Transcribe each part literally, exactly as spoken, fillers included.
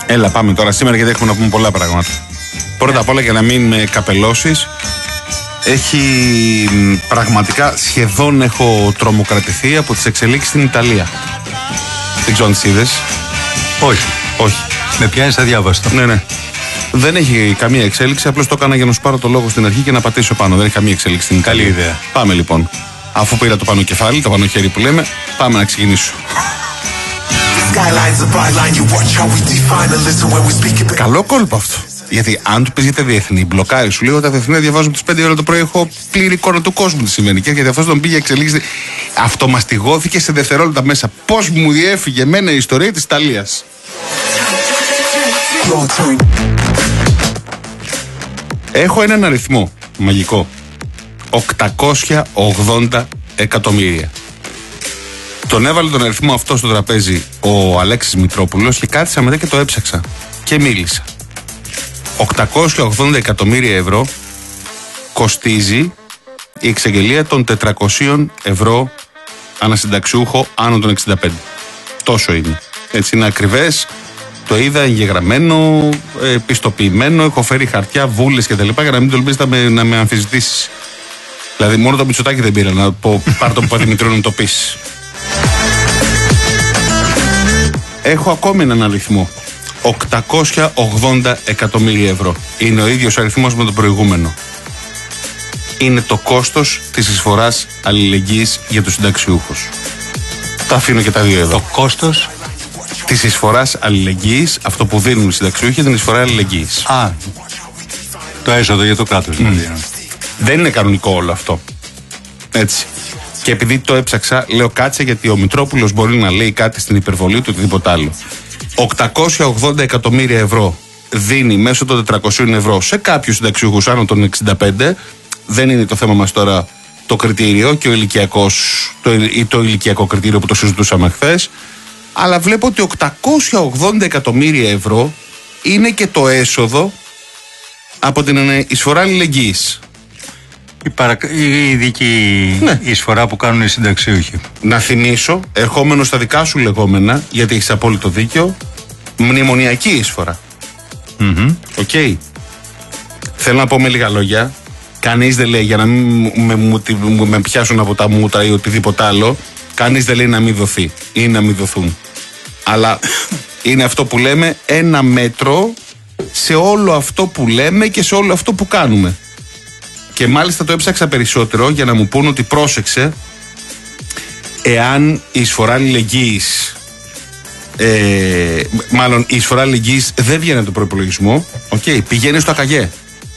Έλα, πάμε τώρα σήμερα γιατί έχουμε να πούμε πολλά πράγματα. Πρώτα απ' όλα, για να μην με καπελώσεις, έχει πραγματικά σχεδόν έχω τρομοκρατηθεί από τις εξελίξεις στην Ιταλία. Δεν ξέρω αν τις είδες. Όχι. Όχι. Με πιάνεις αδιάβαστο. Ναι, ναι. Δεν έχει καμία εξέλιξη, απλώς το έκανα για να σου πάρω το λόγο στην αρχή και να πατήσω πάνω. Δεν έχει καμία εξέλιξη στην Ιταλία. Καλή ιδέα. Πάμε λοιπόν. Αφού πήρα το πάνω κεφάλι, το πάνω χέρι που λέμε, πάμε να ξεκινήσω. Καλό κόλπο αυτό. Γιατί αν του πει για τα διεθνή, μπλοκάρει, σου λέει ότι τα διεθνή διαβάζουν τις πέντε ώρα το πρωί. Έχω πλήρη εικόνα του κόσμου τι σημαίνει. Και γιατί αυτό τον πήγε εξελίξει. Αυτομαστιγώθηκε σε δευτερόλεπτα μέσα. Πώς μου διέφυγε εμένα η ιστορία της Ιταλίας. Έχω έναν αριθμό μαγικό. οκτακόσια ογδόντα εκατομμύρια. Τον έβαλε τον αριθμό αυτό στο τραπέζι ο Αλέξης Μητρόπουλος και κάθισα μετά και το έψαξα και μίλησα. οκτακόσια ογδόντα εκατομμύρια ευρώ κοστίζει η εξαγγελία των τετρακόσια ευρώ ανασυνταξιούχο άνω των εξήντα πέντε. Τόσο είναι. Έτσι είναι ακριβές. Το είδα εγγεγραμμένο, πιστοποιημένο, έχω φέρει χαρτιά, βούλες και τα λοιπά για να μην τολμήσεις να με, να με αμφισβητήσεις. Δηλαδή μόνο το Μητσοτάκη δεν πήρα να πω πάρ' το Παπαδημητρίου να μου το πεις. Έχω ακόμη έναν αριθμό. οκτακόσια ογδόντα εκατομμύρια ευρώ. Είναι ο ίδιος αριθμός με τον προηγούμενο. Είναι το κόστος της εισφοράς αλληλεγγύης για τους συνταξιούχους. Τα αφήνω και τα δύο εδώ. Το κόστος της εισφοράς αλληλεγγύης, αυτό που δίνουν οι συνταξιούχοι, την εισφορά αλληλεγγύης. Α, το έσοδο για το κράτος. Mm. Δηλαδή. Δεν είναι κανονικό όλο αυτό. Έτσι. Και επειδή το έψαξα, λέω κάτσε γιατί ο Μητρόπουλος μπορεί να λέει κάτι στην υπερβολή του οτιδήποτε άλλο. οκτακόσια ογδόντα εκατομμύρια ευρώ δίνει μέσω των τετρακόσια ευρώ σε κάποιους συνταξιούχους άνω των εξήντα πέντε. Δεν είναι το θέμα μας τώρα το κριτήριο και ο ηλικιακός, το, ή το ηλικιακό κριτήριο που το συζητούσαμε χθες. Αλλά βλέπω ότι οκτακόσια ογδόντα εκατομμύρια ευρώ είναι και το έσοδο από την εισφορά αλληλεγγύης. Η, παρα... η ειδική ναι. εισφορά που κάνουν οι συνταξιούχοι. Να θυμίσω, ερχόμενο στα δικά σου λεγόμενα, γιατί έχεις απόλυτο δίκιο, μνημονιακή εισφορά. Οκ. Mm-hmm. Okay. Θέλω να πω με λίγα λόγια. Κανείς δεν λέει για να μην με, με, με πιάσουν από τα μούτρα ή οτιδήποτε άλλο. Κανείς δεν λέει να μην δοθεί ή να μην δοθούν. Αλλά είναι αυτό που λέμε ένα μέτρο σε όλο αυτό που λέμε και σε όλο αυτό που κάνουμε. Και μάλιστα το έψαξα περισσότερο για να μου πούν ότι πρόσεξε, εάν η εισφορά αλληλεγγύης, ε, μάλλον η εισφορά αλληλεγγύης δεν βγαίνει από τον προϋπολογισμό, okay, πηγαίνει στο ΑΚΑΓΕ.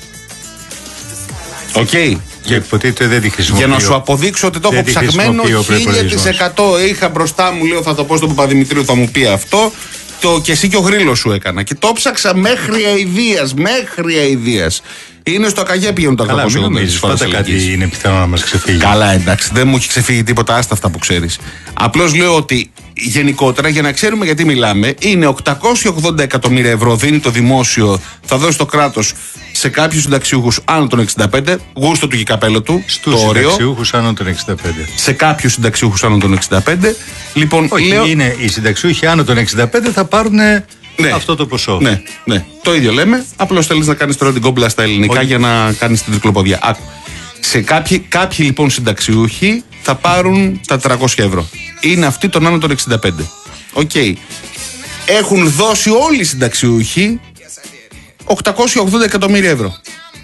Οκ. Okay. Και υποτίθεται δεν τη χρησιμοποιώ. Για να σου αποδείξω ότι το έχω ψαγμένο χίλια τοις εκατό. Είχα μπροστά μου, λέω, θα το πω στον Παπαδημητρίου, θα μου πει αυτό. Το, και εσύ και ο γρίλος σου έκανα. Και το ψάξα μέχρι αηδίας. Μέχρι αηδίας. Είναι στο ΑΚΑΓΕ πηγαίνουν τα οκτακόσια ογδόντα. Καλά, μην νομίζεις, πάντα κάτι είναι πιθανό να μας ξεφύγει. Καλά, εντάξει, δεν μου έχει ξεφύγει τίποτα, άστα αυτά που ξέρεις. Απλώς λέω ότι γενικότερα, για να ξέρουμε γιατί μιλάμε, είναι οκτακόσια ογδόντα εκατομμύρια ευρώ δίνει το δημόσιο, θα δώσει το κράτος σε κάποιους συνταξιούχους άνω των εξήντα πέντε, γούστο του και καπέλο του. Στους συνταξιούχους άνω των εξήντα πέντε. Σε κάποιους συνταξιούχους άνω των εξήντα πέντε. Λοιπόν, όχι, λέω... είναι οι συνταξιούχοι άνω των εξήντα πέντε θα πάρουν. Ναι, αυτό το ποσό. Ναι, ναι. Το ίδιο λέμε. Απλώς θέλεις να κάνεις τώρα την κόμπλα στα ελληνικά όχι. για να κάνεις την τρικλοποδιά. Άκου. Σε κάποιοι, κάποιοι λοιπόν συνταξιούχοι θα πάρουν τα τριακόσια ευρώ. Είναι αυτοί των άνω των εξήντα πέντε. Οκ. Okay. Έχουν δώσει όλοι οι συνταξιούχοι οκτακόσια ογδόντα εκατομμύρια ευρώ.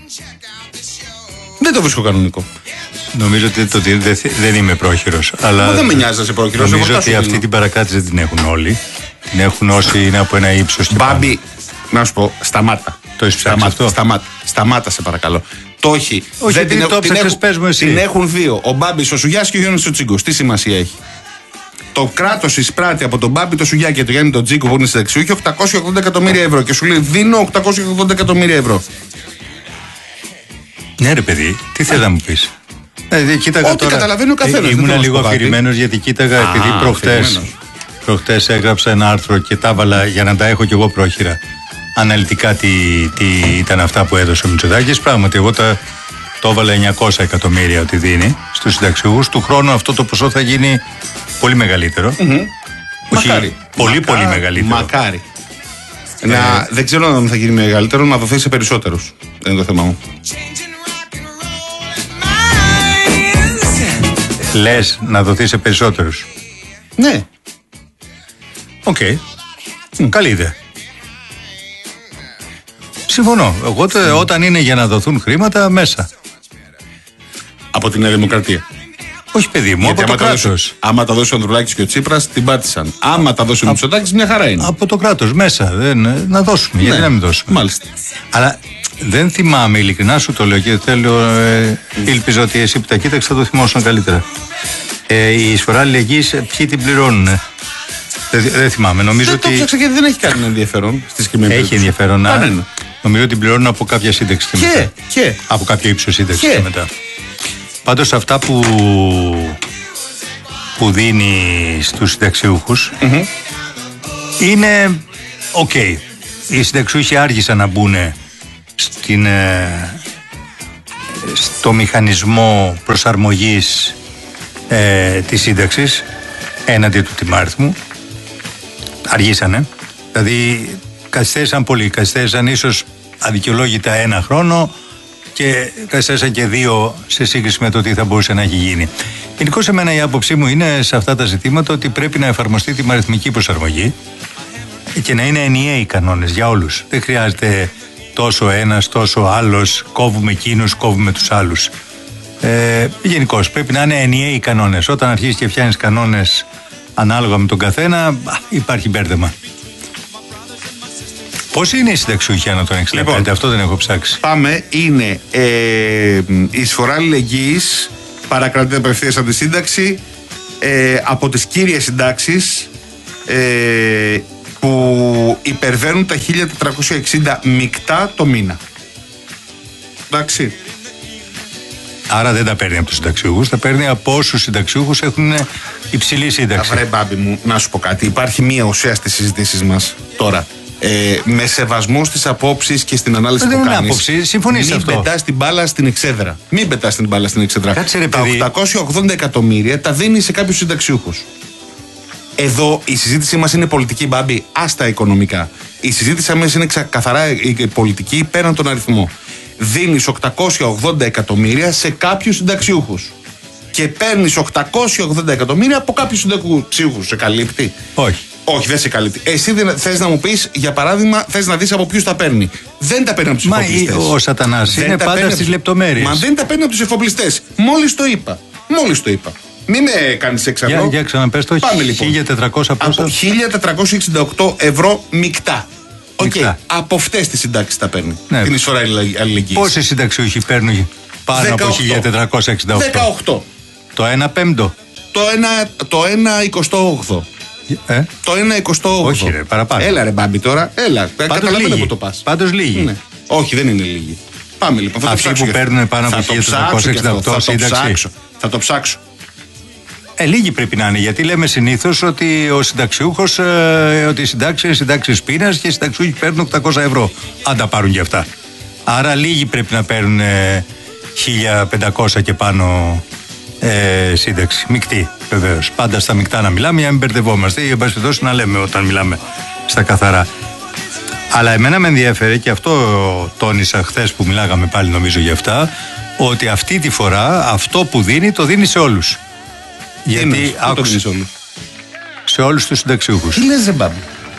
Δεν το βρίσκω κανονικό. Νομίζω ότι το, δεν, δεν είμαι πρόχειρος. Αλλά Μα δεν με νοιάζει να είσαι πρόχειρος. Νομίζω ότι αυτή την παρακράτηση δεν την έχουν όλοι. Την έχουν όσοι είναι από ένα ύψος και πάνω. Μπάμπη, να σου πω, σταμάτα. Το έχεις ψάξει αυτό. Σταμάτα, σταμάτα σε παρακαλώ. Το έχει. Όχι, δεν την, το την, έχουν, πες μου εσύ. Την έχουν δύο. Ο Μπάμπης, ο Σουγιάς και ο Γιάννης ο Τσίγκος. Τι σημασία έχει. Το κράτος εισπράττει από τον Μπάμπη, το Σουγιά και το Γιάννη τον Τσίγκο που είναι συνταξιούχοι οκτακόσια ογδόντα εκατομμύρια ευρώ. Και σου λέει δίνω οκτακόσια ογδόντα εκατομμύρια ευρώ. Ναι, ρε παιδί, τι θες να μου πεις. Ε, κοίταγα Ό,τι τώρα, καταλαβαίνει ο καθένας. Ήμουν λίγο αφηρημένος γιατί κοίταγα, Α, επειδή προχτές, προχτές έγραψα ένα άρθρο και τα έβαλα για να τα έχω κι εγώ πρόχειρα. Αναλυτικά τι, τι ήταν αυτά που έδωσε ο Μητσοτάκης. Πράγματι, εγώ τα, το έβαλα εννιακόσια εκατομμύρια ότι δίνει στους συνταξιούχους. Του χρόνου αυτό το ποσό θα γίνει πολύ μεγαλύτερο. Mm-hmm. Όχι, μακάρι. Πολύ, μακάρι. πολύ μεγαλύτερο. Μακάρι. Να, δεν ξέρω αν θα γίνει μεγαλύτερο, να δοθεί σε περισσότερους. Δεν είναι το θέμα μου. Λες να δοθεί σε περισσότερους. Ναι. Οκ. Okay. Mm. Καλή ιδέα. Συμφωνώ. Εγώ τε, mm. όταν είναι για να δοθούν χρήματα, μέσα. Από την Νέα Δημοκρατία. Όχι, παιδί μου, γιατί από το κράτος. Άμα τα δώσει ο Ανδρουλάκης και ο Τσίπρας, την πάτησαν. Άμα τα δώσει ο Μητσοτάκης, μια χαρά είναι. Από το κράτος, μέσα. Δεν, να δώσουμε. Ναι. Γιατί να μην δώσουμε. Μάλιστα. Αλλά δεν θυμάμαι, ειλικρινά σου το λέω και θέλω. Ε, ήλπιζα ότι εσύ που τα κοίταξες θα το θυμόσουν καλύτερα. Ε, η εισφορά αλληλεγγύης, ποιοι την πληρώνουν. Ε? Δεν, δεν θυμάμαι. Νομίζω δεν ότι. Το ψάξα γιατί δεν έχει κανένα ενδιαφέρον στη συγκεκριμένη περίπτωση. Έχει ενδιαφέρον. Να... Νομίζω ότι την πληρώνουν από κάποια σύνταξη και, και μετά. Και. Από κάποιο ύψος σύνταξη και. και μετά. Πάντως αυτά που, που δίνει στους συνταξιούχους mm-hmm. είναι οκ. Okay. Οι συνταξιούχοι άργησαν να μπουν στην, στο μηχανισμό προσαρμογής ε, της σύνταξης έναντι του τιμάριθμου. Αργήσανε. Δηλαδή καθυστέρησαν πολύ. Καθυστέρησαν ίσως αδικαιολόγητα ένα χρόνο και καθυστέρησαν και δύο σε σύγκριση με το τι θα μπορούσε να έχει γίνει. Γενικώς εμένα η άποψή μου είναι σε αυτά τα ζητήματα ότι πρέπει να εφαρμοστεί τιμαριθμική προσαρμογή και να είναι ενιαίοι οι κανόνες για όλους. Δεν χρειάζεται τόσο ένας, τόσο άλλος, κόβουμε εκείνους, κόβουμε τους άλλους. Ε, γενικώς πρέπει να είναι ενιαίοι οι κανόνες. Όταν αρχίσεις και φτιάχνεις κανόνες ανάλογα με τον καθένα, υπάρχει μπέρδεμα. Πώς είναι η συνταξιούχοι άνω των εξήντα πέντε, λοιπόν, αυτό δεν έχω ψάξει. Πάμε, είναι ε, η εισφορά αλληλεγγύης, παρακρατείται απευθείας από τη σύνταξη, ε, από τις κύριες συντάξεις ε, που υπερβαίνουν τα χίλια τετρακόσια εξήντα μεικτά το μήνα. Εντάξει. Άρα δεν τα παίρνει από τους συνταξιούχους, τα παίρνει από όσους συνταξιούχους έχουν υψηλή σύνταξη. Βρε μπάμπη μου, να σου πω κάτι. Υπάρχει μία ουσία στις συζητήσεις μας τώρα. Ε, με σεβασμό στις απόψεις και στην ανάλυση δεν που είναι κάνεις. Άποψη, συμφωνείς Μην αυτό. πετάς την μπάλα στην εξέδρα. Μην πετάς την μπάλα στην εξέδρα. Κάτσε ρε τα παιδί. οκτακόσια ογδόντα εκατομμύρια τα δίνει σε κάποιους συνταξιούχους. Εδώ η συζήτησή μας είναι πολιτική, μπάμπη, άστα οικονομικά. Η συζήτησή μας είναι καθαρά η πολιτική πέραν τον αριθμό. Δίνεις οκτακόσια ογδόντα εκατομμύρια σε κάποιους συνταξιούχους. Και παίρνεις οκτακόσια ογδόντα εκατομμύρια από κάποιους συνταξιούχους. Σε καλύπτει? Όχι. Όχι, δεν σε καλύπτει. Εσύ θες να μου πεις, για παράδειγμα, θες να δεις από ποιους τα παίρνει. Δεν τα παίρνει από τους εφοπλιστές. Μα ο Σατανάς είναι πάντα στις λεπτομέρειες. Μα δεν τα παίρνει από τους εφοπλιστές. Μόλις το είπα. Μόλις το είπα. Μην με κάνεις έξαλλο. Για, για ξαναπες το. Πάμε λοιπόν. χίλια τετρακόσια πόσα? Από χίλια τετρακόσια εξήντα οκτώ ευρώ μεικτά. Οκ. Okay. Από αυτές τις συντάξεις τα παίρνει. Ναι. Την εισφορά αλληλεγγύης. Πόσοι συνταξιούχοι παίρνουν πάνω από χίλια τετρακόσια εξήντα οκτώ? δεκαοκτώ. Το ένα πέμπτο. Το ένα, το ένα εικοστό. Ε? Το ένα εικοστό. Όχι ρε, παραπάνω. Έλα ρε μπάμπη τώρα, έλα. Καταλαβαίνω που το πας. Πάντως λίγοι. Ναι. Όχι, δεν είναι λίγοι. Πάμε λοιπόν. Θα Αυτοί το που παίρνουν πάνω από χίλια τετρακόσια εξήντα οκτώ σύνταξη. Θα το ψάξω. Ε, λίγοι πρέπει να είναι, γιατί λέμε συνήθως ότι ο συνταξιούχος, ε, ότι οι συντάξεις είναι συντάξεις πείνας και οι συνταξιούχοι παίρνουν οκτακόσια ευρώ. Αν τα πάρουν κι αυτά. Άρα λίγοι πρέπει να παίρνουν ε, χίλια πεντακόσια και πάνω ε, σύνταξη. Μεικτή, βεβαίως. Πάντα στα μεικτά να μιλάμε για να μην μπερδευόμαστε ή εν πάση περιπτώσει να λέμε όταν μιλάμε στα καθαρά. Αλλά εμένα με ενδιαφέρει και αυτό τόνισα χθες που μιλάγαμε πάλι νομίζω για αυτά, ότι αυτή τη φορά αυτό που δίνει το δίνει σε όλους. Γιατί άκουσε όλους. Σε όλους τους συνταξιούχους. Τι λες, Ζεμπάμπη?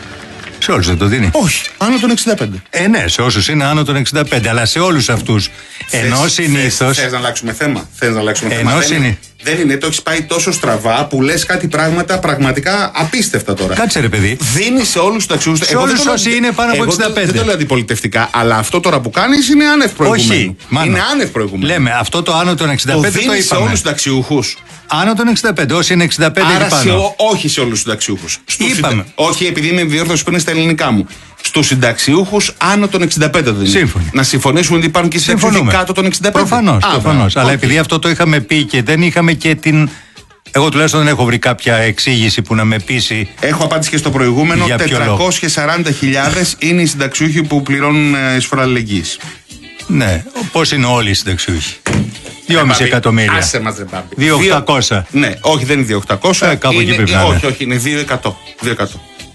Σε όλους δεν το δίνει. Όχι, άνω των εξήντα πέντε. Ε, ναι, σε όσους είναι άνω των εξήντα πέντε, αλλά σε όλους αυτούς. Ενώ συνήθως. Θες να αλλάξουμε θέμα. Θες να αλλάξουμε ενώ θέμα. Δεν είναι. Δεν είναι, το έχεις πάει τόσο στραβά που λες κάτι πράγματα πραγματικά απίστευτα τώρα. Κάτσε ρε παιδί. Δίνει σε όλους τους ταξιούχους. Σε όλους όσοι είναι πάνω από εξήντα πέντε. Δεν το λέω αντιπολιτευτικά, αλλά αυτό τώρα που κάνεις είναι άνευ προηγουμένου. Όχι, είναι άνευ προηγουμένου. Λέμε αυτό το άνω των εξήντα πέντε το, το είπαμε. Σε όλους τους ταξιούχους. Άνω των εξήντα πέντε, όσοι είναι εξήντα πέντε άρα και πάνω. Σε, όχι σε όλους τους συνταξιούχους. Είπαμε. Όχι, επειδή είμαι διόρθωση που είναι στα ελληνικά μου. Στους συνταξιούχους άνω των εξήντα πέντε δεν είναι. Σύμφωνοι. Να συμφωνήσουμε ότι υπάρχουν και συνταξιούχοι κάτω των εξήντα πέντε. Προφανώς. προφανώς. Αλλά okay. επειδή αυτό το είχαμε πει και δεν είχαμε και την. Εγώ τουλάχιστον δεν έχω βρει κάποια εξήγηση που να με πείσει. Έχω απάντηση και στο προηγούμενο. τετρακόσιες σαράντα χιλιάδες είναι οι συνταξιούχοι που πληρώνουν εισφορά αλληλεγγύης. Ναι, πώς είναι όλοι οι συνταξιούχοι? δυόμισι εκατομμύρια. Άσε μας ρε μπάμπη. δύο χιλιάδες οκτακόσια. Ναι, όχι δεν είναι δύο χιλιάδες οκτακόσια. Ε, κάπου είναι, εκεί πρέπει να είναι. Όχι, όχι, είναι δύο εκατό.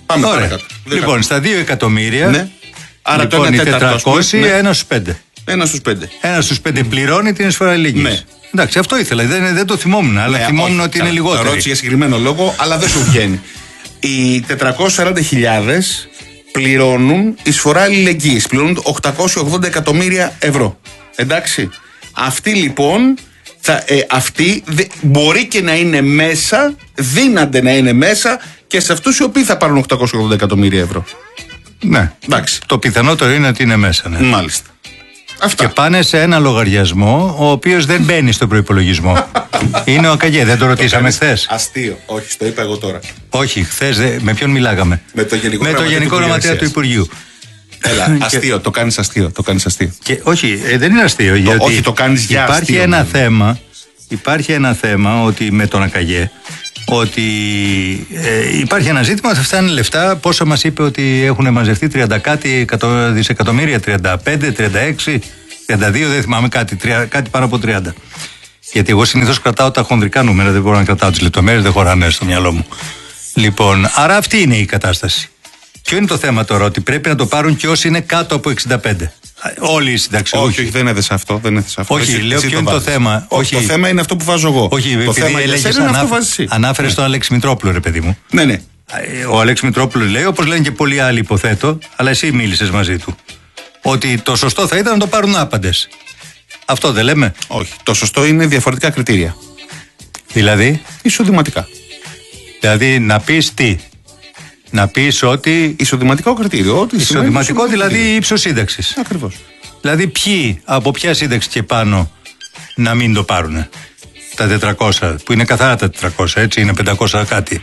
Πάμε παρακάτω. Λοιπόν, στα δύο εκατομμύρια. Ναι. Άρα λοιπόν, το οι τετρακόσια, ναι. ένα στους πέντε. Ένα στους πέντε. Ένα στους πέντε πληρώνει την εισφορά αλληλεγγύης. Ναι. Εντάξει, αυτό ήθελα. Δεν, δεν το θυμόμουν, αλλά ναι, θυμόμουν όχι, ότι είναι λιγότερο. Το ρώτησε για συγκεκριμένο λόγο, αλλά δεν σου βγαίνει. Οι τετρακόσιες σαράντα χιλιάδες πληρώνουν εισφορά αλληλεγγύης. Πληρώνουν οκτακόσια ογδόντα εκατομμύρια ευρώ. Εντάξει. Αυτοί λοιπόν, θα, ε, αυτοί δε, μπορεί και να είναι μέσα, δύνανται να είναι μέσα και σε αυτούς οι οποίοι θα πάρουν οκτακόσια ογδόντα εκατομμύρια ευρώ. Ναι. Εντάξει. Το πιθανότερο είναι ότι είναι μέσα. Ναι. Μάλιστα. Αυτά. Και πάνε σε ένα λογαριασμό ο οποίος δεν μπαίνει στον προϋπολογισμό. Είναι ο ΑΚΑΓΕ, δεν το ρωτήσαμε χθες. Αστείο, όχι, το είπα εγώ τώρα. Όχι, χθες με ποιον μιλάγαμε? Με το Γενικό, με το γενικό Γραμματέα του Υπουργείου. Έλα, αστείο, το κάνεις αστείο, το κάνεις αστείο. Και, όχι, ε, δεν είναι αστείο. Το, γιατί όχι, το κάνεις για υπάρχει αστείο. Ένα θέμα, υπάρχει ένα θέμα ότι με τον ΑΚΑΓΕ ότι ε, υπάρχει ένα ζήτημα ότι φτάνει λεφτά. Πόσα μας είπε ότι έχουν μαζευτεί? τριάντα κάτι δισεκατομμύρια, τριάντα πέντε, τριάντα έξι, τριάντα δύο, δεν θυμάμαι κάτι, τρία, κάτι πάνω από τριάντα. Γιατί εγώ συνήθως κρατάω τα χονδρικά νούμερα, δεν μπορώ να κρατάω τις λεπτομέρειες, δεν χωράνε στο μυαλό μου. Λοιπόν, άρα αυτή είναι η κατάσταση. Ποιο είναι το θέμα τώρα? Ότι πρέπει να το πάρουν και όσοι είναι κάτω από εξήντα πέντε. Όλοι οι συνταξιούχοι. Όχι, όχι, δεν έδεσε αυτό. Δεν έδεσε αυτό. Όχι, εσύ, λέω εσύ ποιο το είναι το θέμα. Όχι, το θέμα είναι αυτό που βάζω εγώ. Όχι, το θέμα είναι αυτό βάζεις εσύ. Ανάφερε τον Αλέξη Μητρόπουλο, ρε παιδί μου. Ναι, ναι. Ο Αλέξη Μητρόπουλο λέει, όπως λένε και πολλοί άλλοι, υποθέτω, αλλά εσύ μίλησες μαζί του, ότι το σωστό θα ήταν να το πάρουν άπαντες. Αυτό δεν λέμε? Όχι. Το σωστό είναι διαφορετικά κριτήρια. Δηλαδή? Εισοδηματικά. Δηλαδή να πεις τι? Να πεις ότι. Εισοδηματικό κριτήριο. Ότι εισοδηματικό δηλαδή ύψος σύνταξης. Ακριβώς. Δηλαδή ποιοι από ποια σύνταξη και πάνω να μην το πάρουνε? Τα τετρακόσια, που είναι καθαρά τα τετρακόσια, έτσι, είναι πεντακόσια κάτι.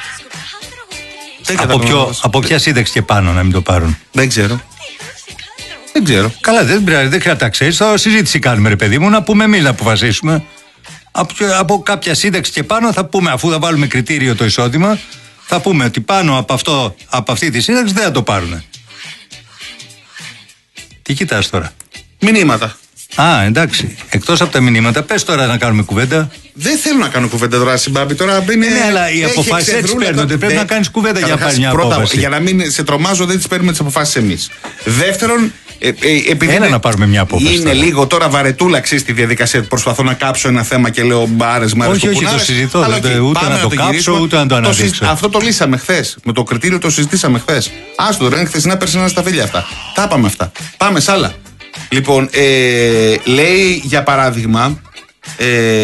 Από, ποιο, από ποια σύνταξη και πάνω να μην το πάρουν? Δεν ξέρω. Δεν ξέρω. Καλά, δεν πρέπει, δεν χρειάζεται να ξέρεις. Θα συζήτηση κάνουμε, ρε παιδί μου, να πούμε εμείς να αποφασίσουμε. Από, από κάποια σύνταξη και πάνω θα πούμε, αφού θα βάλουμε κριτήριο το εισόδημα, θα πούμε ότι πάνω από, αυτό, από αυτή τη σύνταξη δεν θα το πάρουνε. Τι κοιτάς τώρα? Μηνύματα. Α, εντάξει. Εκτός από τα μηνύματα, πες τώρα να κάνουμε κουβέντα. Δεν θέλω να κάνω κουβέντα τώρα, Συμπάμπη. Τώρα είναι. Ναι, αλλά οι αποφάσεις έτσι παίρνονται. Πρέπει να κάνεις κουβέντα για να πάρει μια πρώτα, απόφαση. Για να μην σε τρομάζω, δεν τις παίρνουμε τις αποφάσεις εμείς. Δεύτερον, ε, ε, επειδή. Έλα να πάρουμε μια απόφαση. Είναι τώρα λίγο τώρα βαρετούλα στη διαδικασία. Προσπαθώ να κάψω ένα θέμα και λέω μπάρες, μάρες. Όχι, όχι, το συζητώ. Αλλά, ούτε ούτε να το, το κάψω, ούτε να το αναδείξω. Αυτό το λύσαμε χθες. Με το κριτήριο το συζητήσαμε χθες. Άστο, δεν είναι χθεσινά περσινά σταφύλια αυτά. Τα είπαμε αυτά. Πάμε σ' άλλα. Λοιπόν, ε, λέει για παράδειγμα ε,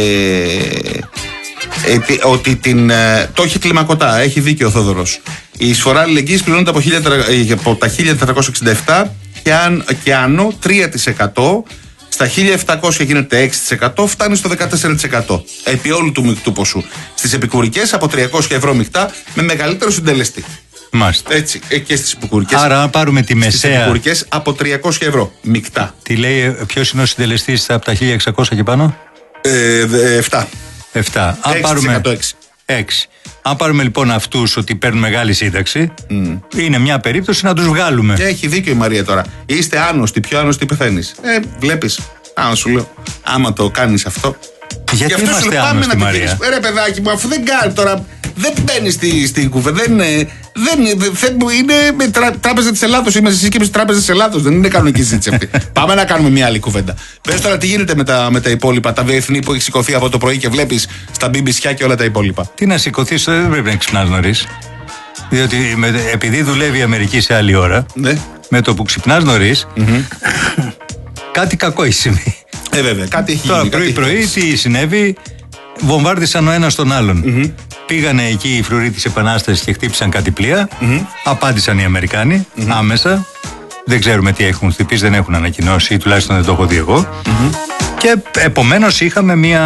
ε, ότι την, ε, το έχει κλιμακωτά, έχει δίκιο ο Θόδωρος. Η εισφορά αλληλεγγύης πληρώνεται από, από τα χίλια τετρακόσια εξήντα επτά και, αν, και άνω τρία τοις εκατό, στα χίλια επτακόσια γίνεται έξι τοις εκατό, φτάνει στο δεκατέσσερα τοις εκατό επί όλου του μεικτού ποσού. Στις επικουρικές από τριακόσια ευρώ μεικτά με μεγαλύτερο συντελεστή. Μάλιστα. Έτσι, και στις επικουρικές. Άρα, αν πάρουμε τη μεσαία. Στις επικουρικές από τριακόσια ευρώ μεικτά. Τι λέει, ποιος είναι ο συντελεστής από τα χίλια εξακόσια και πάνω? Ε, επτά. επτά. Αν πάρουμε. έξι. Αν πάρουμε λοιπόν αυτούς ότι παίρνουν μεγάλη σύνταξη, mm. είναι μια περίπτωση να τους βγάλουμε. Και έχει δίκιο η Μαρία τώρα. Είστε άνοστοι, πιο άνοστοι πεθαίνεις. Ε, βλέπεις. Α, σου λέω. Άμα το κάνεις αυτό. Γιατί αυτό είμαστε άνοστοι, Μαρία? Ρε παιδάκι μου, αφού δεν κάνει τώρα. Δεν μπαίνει στην στη κουβέντα. Δεν, δεν, δεν είναι τρα, τράπεζα της Ελλάδος. Είμαστε σύσκεψη τράπεζα της Ελλάδος. Δεν είναι κανονική συζήτηση αυτή. Πάμε να κάνουμε μια άλλη κουβέντα. Πες τώρα τι γίνεται με τα, με τα υπόλοιπα. Τα διεθνή που έχει σηκωθεί από το πρωί και βλέπεις στα μπιμπισιά και όλα τα υπόλοιπα. Τι να σηκωθεί, δεν πρέπει να ξυπνάς νωρίς. Διότι με, επειδή δουλεύει η Αμερική σε άλλη ώρα, ναι. με το που ξυπνάς νωρίς, mm-hmm. κάτι κακό έχει συμβεί. Ε, βέβαια, κάτι έχει γίνει. Τώρα πρωί-πρωί τι συνέβη? Βομβάρδισαν ο ένας τον άλλον. Mm-hmm. Πήγανε εκεί οι φρουροί της Επανάστασης και χτύπησαν κάτι πλοία. Mm-hmm. Απάντησαν οι Αμερικάνοι mm-hmm. άμεσα. Δεν ξέρουμε τι έχουν χτυπήσει, δεν έχουν ανακοινώσει ή τουλάχιστον δεν το έχω δει εγώ. Mm-hmm. Και επομένως είχαμε μία,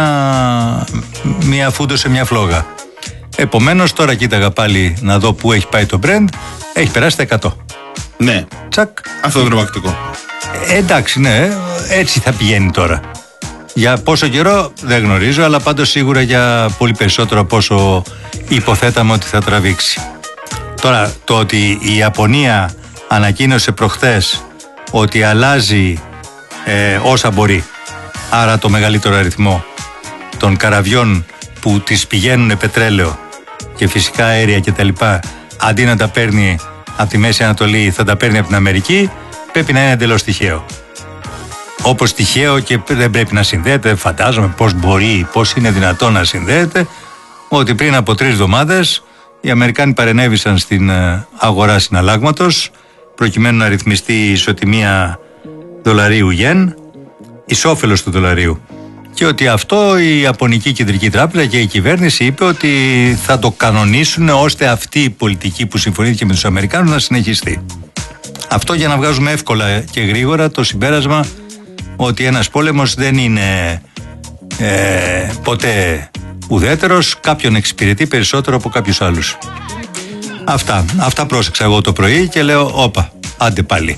μία φούντο σε μια φλόγα. Επομένως τώρα κοίταγα πάλι να δω πού έχει πάει το Brent. Έχει περάσει τα εκατό. Ναι. Τσακ. Αυτό είναι τρομακτικό. Ε, εντάξει, ναι, έτσι θα πηγαίνει τώρα. Για πόσο καιρό δεν γνωρίζω, αλλά πάντως σίγουρα για πολύ περισσότερο από όσο υποθέταμε ότι θα τραβήξει. Τώρα, το ότι η Ιαπωνία ανακοίνωσε προχθές ότι αλλάζει ε, όσα μπορεί, άρα το μεγαλύτερο αριθμό των καραβιών που τις πηγαίνουν πετρέλαιο και φυσικά αέρια κτλ. αντί να τα παίρνει από τη Μέση Ανατολή, θα τα παίρνει από την Αμερική, πρέπει να είναι εντελώς τυχαίο. Όπως τυχαίο και δεν πρέπει να συνδέεται, φαντάζομαι πώς μπορεί, πώς είναι δυνατόν να συνδέεται, ότι πριν από τρεις εβδομάδες οι Αμερικάνοι παρενέβησαν στην αγορά συναλλάγματος προκειμένου να ρυθμιστεί η ισοτιμία δολαρίου-γεν, εις όφελος του δολαρίου. Και ότι αυτό η Ιαπωνική Κεντρική Τράπεζα και η κυβέρνηση είπε ότι θα το κανονίσουν ώστε αυτή η πολιτική που συμφωνήθηκε με τους Αμερικάνους να συνεχιστεί. Αυτό για να βγάζουμε εύκολα και γρήγορα το συμπέρασμα ότι ένας πόλεμος δεν είναι ε, ποτέ ουδέτερος, κάποιον εξυπηρετεί περισσότερο από κάποιους άλλους. Αυτά, αυτά πρόσεξα εγώ το πρωί και λέω όπα, άντε πάλι.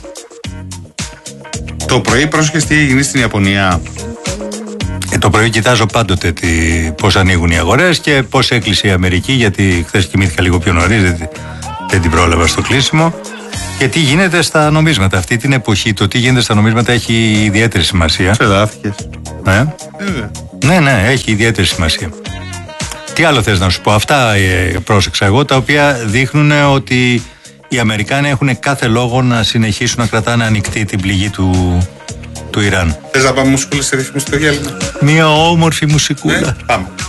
Το πρωί πρόσεχες τι έγινε στην Ιαπωνία? Ε, το πρωί κοιτάζω πάντοτε τι, πώς ανοίγουν οι αγορές και πώς έκλεισε η Αμερική, γιατί χθες κοιμήθηκα λίγο πιο νωρίς, δεν, δεν την πρόλαβα στο κλείσιμο. Και τι γίνεται στα νομίσματα. Αυτή την εποχή το τι γίνεται στα νομίσματα έχει ιδιαίτερη σημασία. Ξεδάφηκες. Ε? Ε, ναι, ναι, έχει ιδιαίτερη σημασία. Τι άλλο θες να σου πω? Αυτά ε, πρόσεξα εγώ, τα οποία δείχνουν ότι οι Αμερικάνοι έχουν κάθε λόγο να συνεχίσουν να κρατάνε ανοιχτή την πληγή του, του Ιράν. Θες να πάμε μουσικούλα σε ρυθμιστικό διάλειμμα? Μια όμορφη μουσικούλα. Ναι, πάμε.